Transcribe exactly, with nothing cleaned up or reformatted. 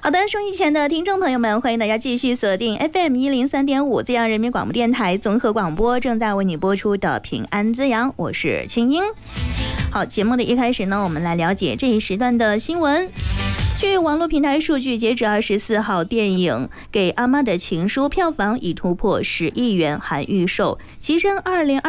好的，收音机前的听众朋友们，欢迎大家继续锁定 F M 一零三点五滋阳人民广播电台综合广播，正在为你播出的平安滋阳，我是青英。好，节目的一开始呢，我们来了解这一时段的新闻。据网络平台数据，截止二十四号，电影《给阿妈的情书》票房已突破十亿元，含预售，跻身二零二